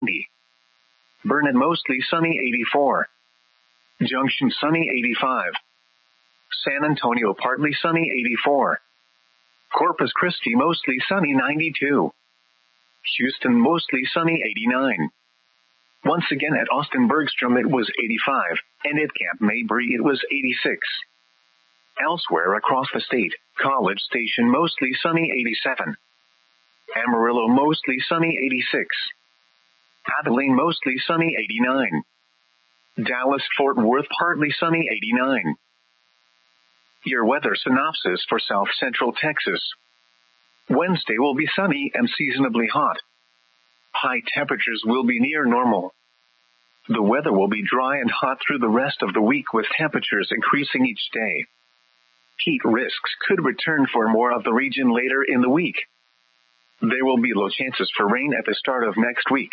Burnett mostly sunny 84. Junction sunny 85. San Antonio partly sunny 84. Corpus Christi mostly sunny 92. Houston mostly sunny 89. Once again at Austin Bergstrom it was 85, and at Camp Mabry it was 86. Elsewhere across the state, College Station mostly sunny 87. Amarillo mostly sunny 86. Abilene mostly sunny 89. Dallas-Fort Worth partly sunny 89. Your weather synopsis for South Central Texas. Wednesday will be sunny and seasonably hot. High temperatures will be near normal. The weather will be dry and hot through the rest of the week with temperatures increasing each day. Heat risks could return for more of the region later in the week. There will be low chances for rain at the start of next week.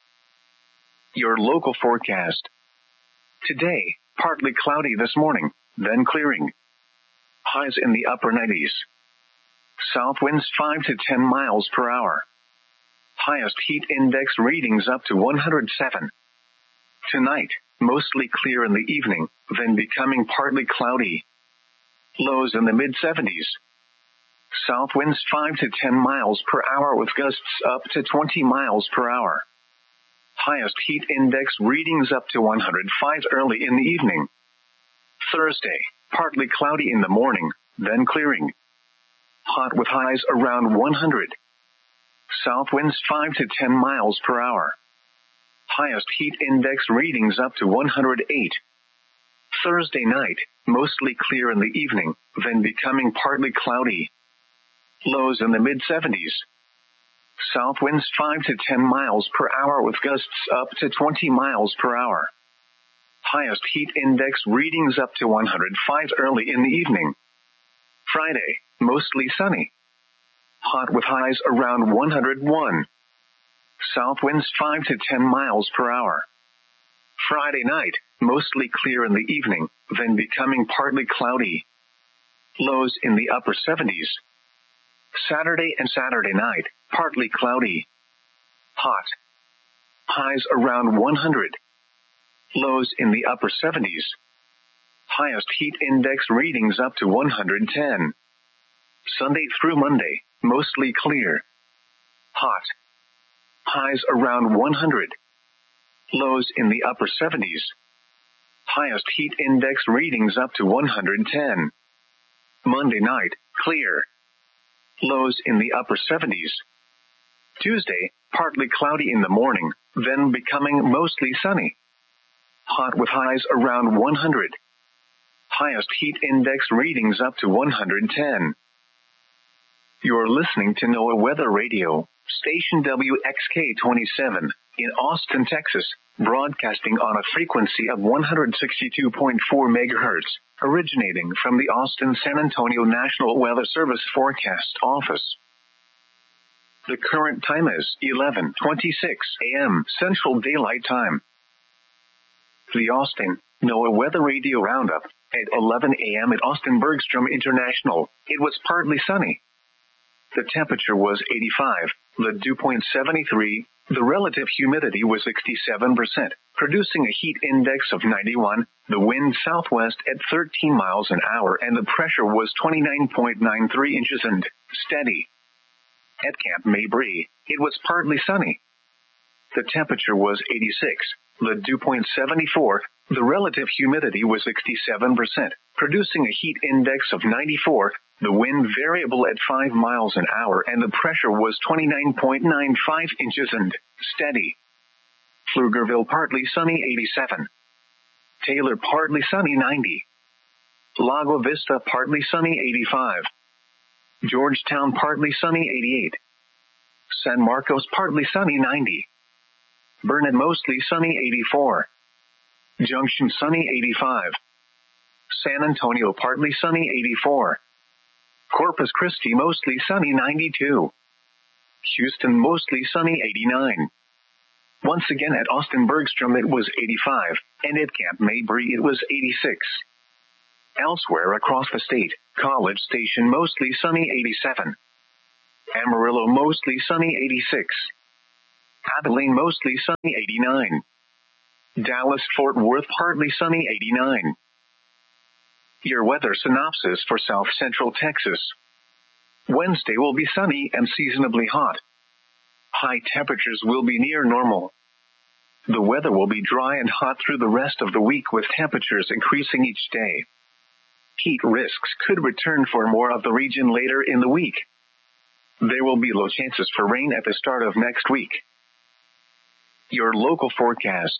Your local forecast. Today, partly cloudy this morning, then clearing. Highs in the upper 90s. South winds 5 to 10 miles per hour. Highest heat index readings up to 107. Tonight, mostly clear in the evening, then becoming partly cloudy. Lows in the mid-70s. South winds 5 to 10 miles per hour with gusts up to 20 miles per hour. Highest heat index readings up to 105 early in the evening. Thursday, partly cloudy in the morning, then clearing. Hot with highs around 100. South winds 5 to 10 miles per hour. Highest heat index readings up to 108. Thursday night, mostly clear in the evening, then becoming partly cloudy. Lows in the mid-70s. South winds 5 to 10 miles per hour with gusts up to 20 miles per hour. Highest heat index readings up to 105 early in the evening. Friday, mostly sunny. Hot with highs around 101. South winds 5 to 10 miles per hour. Friday night, mostly clear in the evening, then becoming partly cloudy. Lows in the upper 70s. Saturday and Saturday night, partly cloudy. Hot. Highs around 100. Lows in the upper 70s. Highest heat index readings up to 110. Sunday through Monday, mostly clear. Hot. Highs around 100. Lows in the upper 70s. Highest heat index readings up to 110. Monday night, clear. Lows in the upper 70s. Tuesday, partly cloudy in the morning, then becoming mostly sunny. Hot with highs around 100. Highest heat index readings up to 110. You're listening to NOAA Weather Radio, station WXK-27, in Austin, Texas, broadcasting on a frequency of 162.4 MHz, originating from the Austin-San Antonio National Weather Service Forecast Office. The current time is 11:26 a.m. Central Daylight Time. The Austin NOAA Weather Radio Roundup. At 11 a.m. at Austin Bergstrom International, it was partly sunny. The temperature was 85, the dew point 73, the relative humidity was 67%, producing a heat index of 91, the wind southwest at 13 miles an hour, and the pressure was 29.93 inches and steady. At Camp Mabry, it was partly sunny. The temperature was 86, the dew point 74, the relative humidity was 67%, producing a heat index of 94, the wind variable at 5 miles an hour, and the pressure was 29.95 inches and steady. Pflugerville partly sunny 87. Taylor partly sunny 90. Lago Vista partly sunny 85. Georgetown partly sunny 88. San Marcos partly sunny 90. Burnett mostly sunny 84. Junction sunny 85. San Antonio partly sunny 84. Corpus Christi mostly sunny 92. Houston mostly sunny 89. Once again at Austin Bergstrom it was 85, and at Camp Mabry it was 86. Elsewhere across the state, College Station mostly sunny 87. Amarillo mostly sunny 86. Abilene mostly sunny 89. Dallas Fort Worth partly sunny 89. Your weather synopsis for South Central Texas. Wednesday will be sunny and seasonably hot. High temperatures will be near normal. The weather will be dry and hot through the rest of the week with temperatures increasing each day. Heat risks could return for more of the region later in the week. There will be low chances for rain at the start of next week. Your local forecast.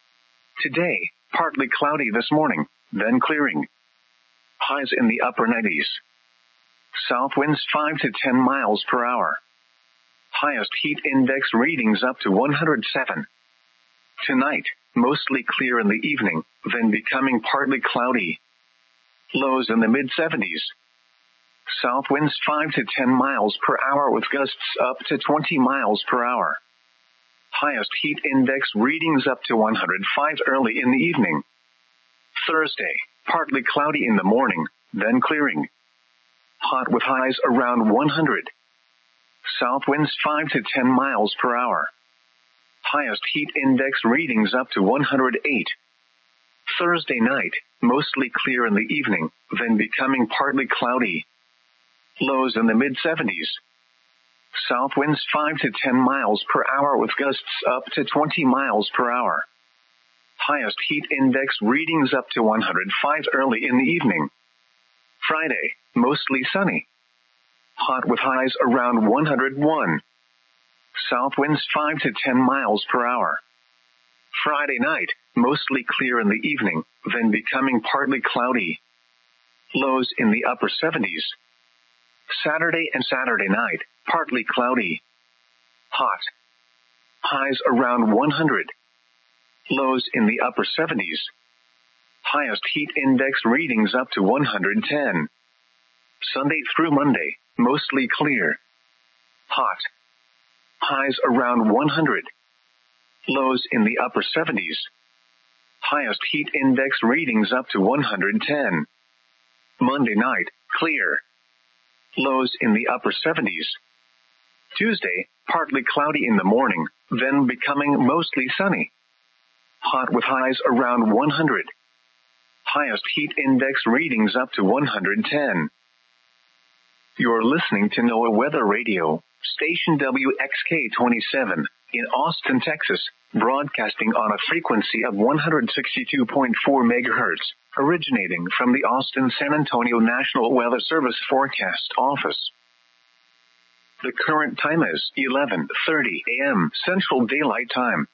Today, partly cloudy this morning, then clearing. Highs in the upper 90s. South winds 5 to 10 miles per hour. Highest heat index readings up to 107. Tonight, mostly clear in the evening, then becoming partly cloudy. Lows in the mid-70s. South winds 5 to 10 miles per hour with gusts up to 20 miles per hour. Highest heat index readings up to 105 early in the evening. Thursday, partly cloudy in the morning, then clearing. Hot with highs around 100. South winds 5 to 10 miles per hour. Highest heat index readings up to 108. Thursday night, mostly clear in the evening, then becoming partly cloudy. Lows in the mid-70s. South winds 5 to 10 miles per hour with gusts up to 20 miles per hour. Highest heat index readings up to 105 early in the evening. Friday, mostly sunny. Hot with highs around 101. South winds 5 to 10 miles per hour. Friday night, mostly clear in the evening, then becoming partly cloudy. Lows in the upper 70s. Saturday and Saturday night, partly cloudy. Hot. Highs around 100. Lows in the upper 70s. Highest heat index readings up to 110. Sunday through Monday, mostly clear. Hot. Highs around 100. Lows in the upper 70s. Highest heat index readings up to 110. Monday night, clear. Lows in the upper 70s. Tuesday, partly cloudy in the morning, then becoming mostly sunny. Hot with highs around 100. Highest heat index readings up to 110. You're listening to NOAA Weather Radio, station WXK-27, in Austin, Texas, broadcasting on a frequency of 162.4 megahertz, originating from the Austin-San Antonio National Weather Service Forecast Office. The current time is 11:30 a.m. Central Daylight Time.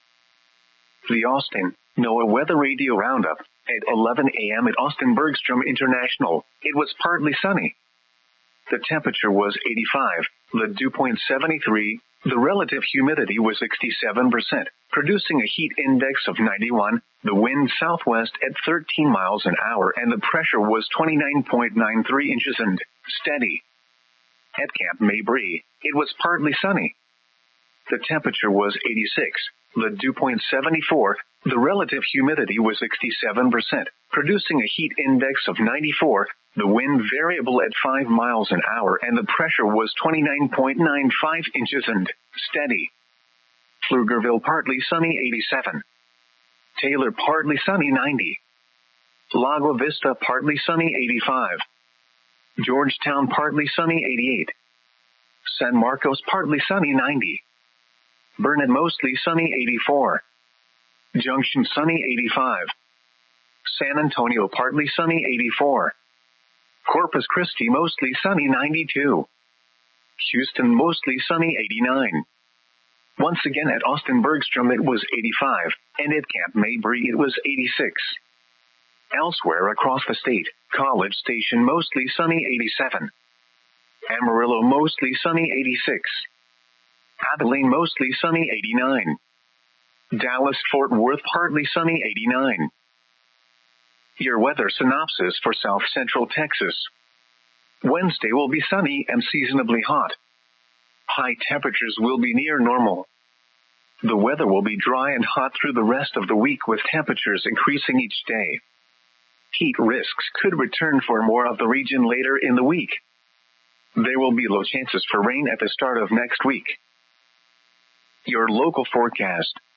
The Austin NOAA Weather Radio Roundup. At 11 a.m. at Austin Bergstrom International, it was partly sunny. The temperature was 85, the dew point 73, the relative humidity was 67%, producing a heat index of 91, the wind southwest at 13 miles an hour, and the pressure was 29.93 inches and steady. At Camp Mabry, it was partly sunny. The temperature was 86, the dew point 74, the relative humidity was 67%, producing a heat index of 94, the wind variable at 5 miles an hour, and the pressure was 29.95 inches and steady. Pflugerville partly sunny 87. Taylor partly sunny 90. Lago Vista partly sunny 85. Georgetown partly sunny 88. San Marcos partly sunny 90. Burnet mostly sunny 84. Junction sunny 85. San Antonio partly sunny 84. Corpus Christi mostly sunny 92. Houston mostly sunny 89. Once again at Austin Bergstrom it was 85, and at Camp Mabry it was 86. Elsewhere across the state, College Station mostly sunny 87. Amarillo mostly sunny 86. Abilene mostly sunny 89. Dallas Fort Worth partly sunny 89. Your weather synopsis for South Central Texas. Wednesday will be sunny and seasonably hot. High temperatures will be near normal. The weather will be dry and hot through the rest of the week with temperatures increasing each day. Heat risks could return for more of the region later in the week. There will be low chances for rain at the start of next week. Your local forecast.